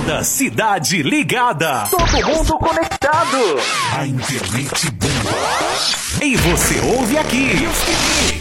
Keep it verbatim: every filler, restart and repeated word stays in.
Toda a cidade ligada. Todo mundo conectado. A internet bomba. E você ouve aqui.